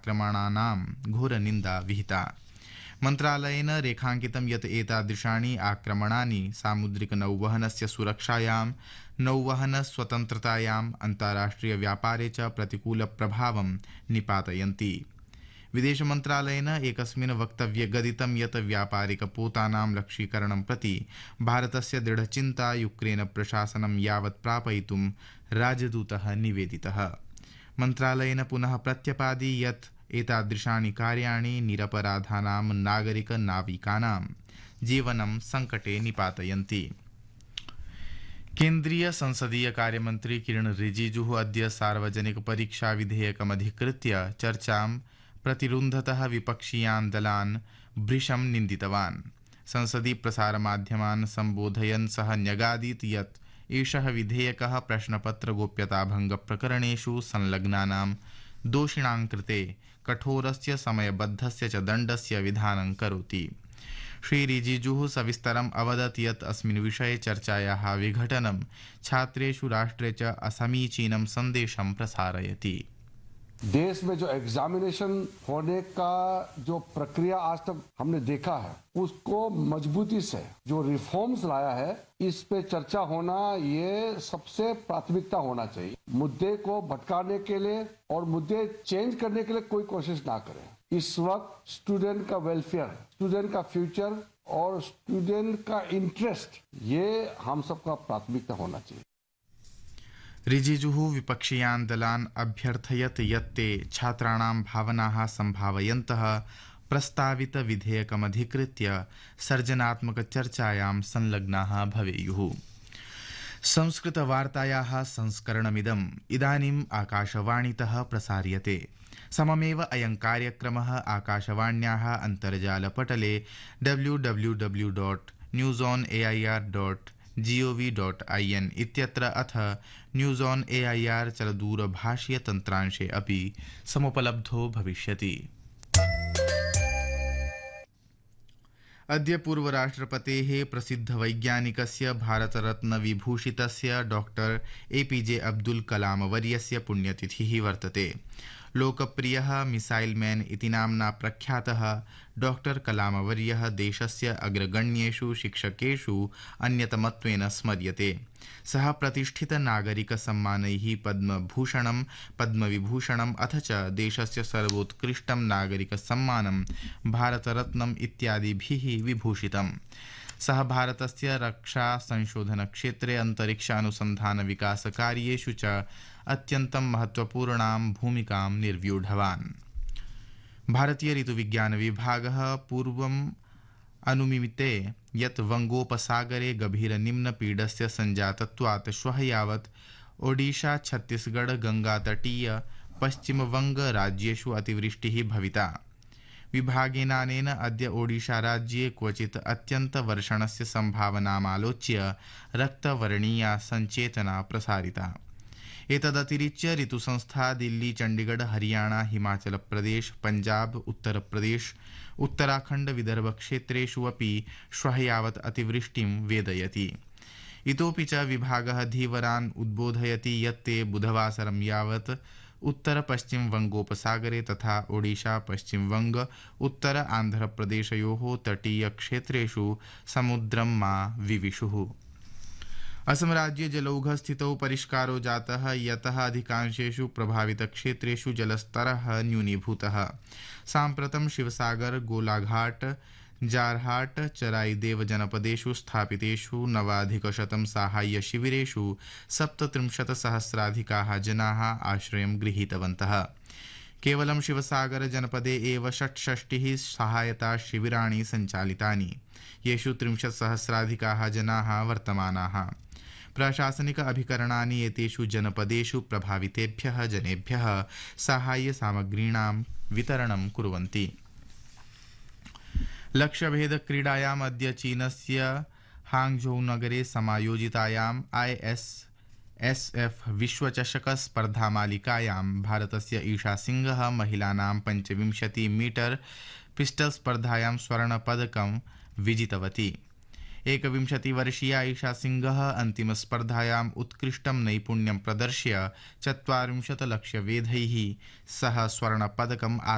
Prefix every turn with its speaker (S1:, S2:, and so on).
S1: आक्रमणानां घोरनिन्दा विहिता। मन्त्रालयेन रेखाङ्कितं यत् एतादृशानि आक्रमणानि सामुद्रिकनौवहनस्य सुरक्षायां, नौवहनस्वतन्त्रतायाम्, अन्ताराष्ट्रियव्यापारे च प्रतिकूलप्रभावं निपातयन्ति। विदेशमन्त्रालयेन एकस्मिन् वक्तव्ये गदितं यत् व्यापारिकपोतानां लक्ष्यीकरणं प्रति भारतस्य दृढचिन्ता यूक्रेन प्रशासनं यावत् प्रापयितुं राजदूतः निवेदितः। मन्त्रालयेन पुनः प्रत्यपादि यत् एतादृशानि कार्याणि निरपराधानां नागरिकनाविकानां जीवनं सङ्कटे निपातयन्ति। केन्द्रीय संसदीय कार्यमन्त्री किरण रिजिजुः अद्य सार्वजनिक परीक्षा विधेयकमधिकृत्य चर्चां प्रतिरुन्धतः विपक्षीयान् दलान् भृशं निन्दितवान्। संसदि प्रसारमाध्यमान् सम्बोधयन् सः न्यगादीत् यत् एषः विधेयकः प्रश्नपत्रगोप्यताभङ्गप्रकरणेषु संलग्नानां दोषिणां कृते कठोरस्य समयबद्धस्य च दण्डस्य विधानं करोति। श्री रिजिजुः सविस्तरम् अवदत् यत् अस्मिन् विषये चर्चायाः विघटनं छात्रेषु राष्ट्रे च असमीचीनं सन्देशं प्रसारयति।
S2: देश में जो एग्जामिनेशन होने का जो प्रक्रिया आज तक हमने देखा है, उसको मजबूती से जो रिफॉर्म्स लाया है, इस पे चर्चा होना ये सबसे प्राथमिकता होना चाहिए। मुद्दे को भटकाने के लिए और मुद्दे चेंज करने के लिए कोई कोशिश ना करें। इस वक्त स्टूडेंट का वेलफेयर, स्टूडेंट का फ्यूचर और स्टूडेंट का इंटरेस्ट, ये हम सबका प्राथमिकता होना चाहिए।
S1: रिजिजुः विपक्षीयान् दलान् अभ्यर्थयत् यत् ते छात्राणां भावनाः सम्भावयन्तः प्रस्तावित विधेयकमधिकृत्य सर्जनात्मकचर्चायां संलग्नाः भवेयुः। संस्कृतवार्तायाः संस्करणमिदम् इदानीम् आकाशवाणीतः प्रसार्यते। सममेव अयं कार्यक्रमः आकाशवाण्याः अन्तर्जालपटले www.newsonair.gov.in इत्यत्र अथ न्यूज़ ऑन एआईआर चलदूरभाषीयतन्त्रांशे अपि समुपलब्धो भविष्यति। अद्य पूर्वराष्ट्रपतेः प्रसिद्धवैज्ञानिकस्य भारतरत्नविभूषितस्य डॉक्टर एपीजे अब्दुल कलाम वर्यस्य पुण्यतिथिः वर्तते। लोकप्रियः मिसाइल मैन इति नाम्ना प्रख्यातः डॉक्टर कलामवर्यः देशस्य अग्रगण्येषु शिक्षकेषु अन्यतमत्वेन स्मर्यते। सः प्रतिष्ठितनागरिकसम्मानैः पद्मभूषणं, पद्मविभूषणम् अथ च देशस्य सर्वोत्कृष्टं नागरिकसम्मानं भारतरत्नम् इत्यादिभिः विभूषितम्। सः भारतस्य रक्षा संशोधनक्षेत्रे अन्तरिक्षानुसन्धानविकासकार्येषु च अत्यन्तं महत्वपूर्णां भूमिकां निर्व्यूढवान्। भारतीय ऋतुविज्ञानविभागः पूर्वम् अनुमिते यत् वंगोपसागरे गभीरनिम्नपीडस्य सञ्जातत्वात् श्वः यावत् ओडिशा, छत्तीसगढ़, गंगातटीय पश्चिमवङ्गराज्येषु अतिवृष्टिः भविता। विभागेनानेन अद्य ओडिशाराज्ये क्वचित् अत्यन्तवर्षणस्य सम्भावनामालोच्य रक्तवर्णीया सञ्चेतना प्रसारिता। एतदतिरिच्य ऋतुसंस्था दिल्ली, चण्डीगढ़, हरियाणा, हिमाचल प्रदेश, पञ्जाब, उत्तर प्रदेश, उत्तराखण्ड, विदर्भ क्षेत्रेषु अपि श्वः यावत् अतिवृष्टिं वेदयति। इतोपि च विभागः धीवरान् उद्बोधयति यत् ते बुधवासरं यावत् उत्तर पश्चिम वंगोपसागरे तथा ओडिशा, पश्चिम वंग, उत्तर आन्ध्रप्रदेशयोः तटीयक्षेत्रेषु समुद्रं मा विविशुः। असम राज्ये जलौघस्थितौ परिष्कारो जातः, यतः अधिकांशेषु प्रभावितक्षेत्रेषु जलस्तरः न्यूनीभूतः। साम्प्रतं शिवसागर, गोलाघाट, जारहाट, चराईदेव जनपदेषु स्थापितेषु 9,100 साहाय्यशिबिरेषु 37,000 जनाः आश्रयं गृहीतवन्तः। केवलं शिवसागर जनपदे एव 66 सहायता शिबिराणि सञ्चालितानि, येषु 30,000 जनाः वर्तमानाः। प्रशासनिक अभिकरणानि एतेषु जनपदेषु प्रभावितेभ्यः जनेभ्यः साहाय्यसामग्रीणां वितरणं कुर्वन्ति। लक्ष्यभेदक्रीडायाम् अद्य चीनस्य हांगझौ नगरे समायोजितायाम् ISSF विश्वचषक स्पर्धामालिकायां भारतस्य ईशा सिंहः महिलानां 25 मीटर पिस्टल स्पर्धायां स्वर्णपदकं विजितवती। 21 वर्षीया ईशा सिंहः अन्तिमस्पर्धायाम् उत्कृष्टं नैपुण्यं प्रदर्श्य 40 लक्ष्यवेधैः सह स्वर्णपदकम्